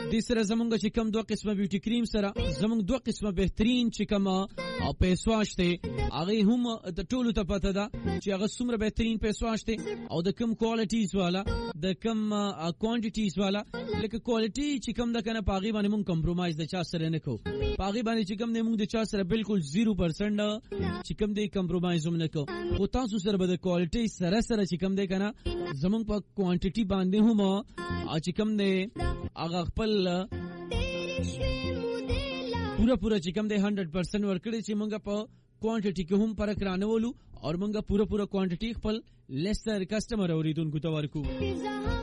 د سره زمونږ چې کم دوه قسمه بیوټي کریم سره زمونږ دوه قسمه بهترین چې کم او پیس واش ته هغه هم د ټولو ته پته ده چې هغه څومره بهترین پیس واش ته او د کم کوالټیز والا د کم کوانټیټیز والا لکه کوالټي چې کم د کنه پاغي باندې مونږ کمپرومایز د چا سره نه کو پاغي باندې چې کم نه مونږ د چا سره بالکل 0% چې کم دی کمپرومایز هم نه کو خو تاسو سره به د کوالټي سره چې کم دی کنه زمونږ په کوانټیټي باندې هم چې کم دی هغه خپل پورا چې کم دی 100% ورکړي چې مونږ په کوانټیټي کې هم فرق رانولو او مونږ پورا کوانټیټي خپل لیسر کسٹمر اوریدونکو ته ورکو